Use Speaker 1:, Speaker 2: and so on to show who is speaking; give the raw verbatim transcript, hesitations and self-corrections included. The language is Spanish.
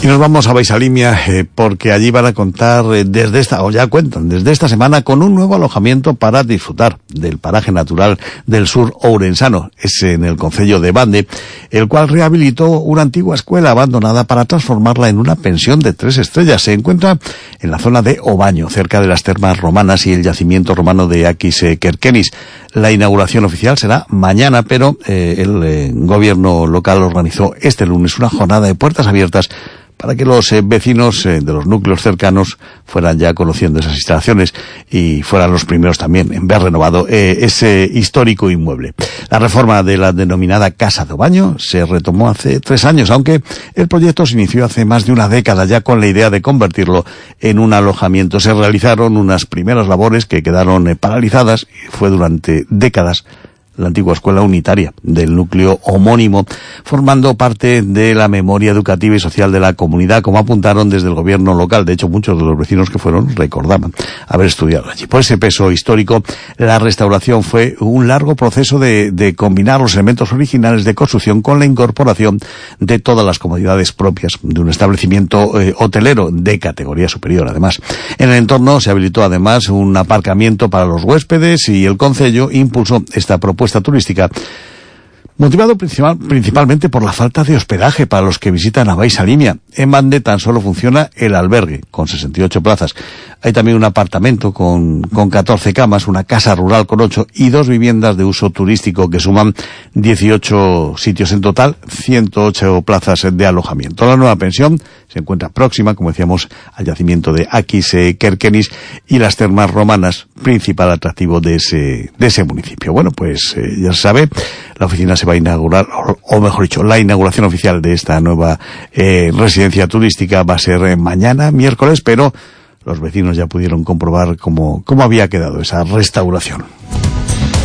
Speaker 1: Y nos vamos a Baixalimia eh, porque allí van a contar eh, desde esta, o ya cuentan, desde esta semana con un nuevo alojamiento para disfrutar del paraje natural del sur ourensano. Es en el concello de Bande, el cual rehabilitó una antigua escuela abandonada para transformarla en una pensión de tres estrellas. Se encuentra en la zona de Obaño, cerca de las termas romanas y el yacimiento romano de Aquis eh, Querquenis. La inauguración oficial será mañana, pero eh, el eh, gobierno local organizó este lunes una jornada de puertas abiertas para que los eh, vecinos eh, de los núcleos cercanos fueran ya conociendo esas instalaciones y fueran los primeros también en ver renovado eh, ese histórico inmueble. La reforma de la denominada Casa de Obaño se retomó hace tres años, aunque el proyecto se inició hace más de una década ya con la idea de convertirlo en un alojamiento. Se realizaron unas primeras labores que quedaron eh, paralizadas y fue durante décadas la antigua escuela unitaria del núcleo homónimo, formando parte de la memoria educativa y social de la comunidad, como apuntaron desde el gobierno local. De hecho, muchos de los vecinos que fueron recordaban haber estudiado allí. Por ese peso histórico, la restauración fue un largo proceso de, de combinar los elementos originales de construcción con la incorporación de todas las comodidades propias de un establecimiento eh, hotelero de categoría superior. Además, en el entorno se habilitó además un aparcamiento para los huéspedes y el concello impulsó esta propuesta turística, motivado principal, principalmente por la falta de hospedaje para los que visitan a Baixalimia. En Bande tan solo funciona el albergue, con sesenta y ocho plazas. Hay también un apartamento con, con catorce camas, una casa rural con ocho y dos viviendas de uso turístico que suman dieciocho sitios en total, ciento ocho plazas de alojamiento. La nueva pensión se encuentra próxima, como decíamos, al yacimiento de Aquis eh, Querquenis y las termas romanas, principal atractivo de ese, de ese municipio. Bueno, pues eh, ya se sabe, la oficina se va a inaugurar, o, o mejor dicho, la inauguración oficial de esta nueva eh, residencia turística va a ser eh, mañana, miércoles, pero los vecinos ya pudieron comprobar cómo, cómo había quedado esa restauración.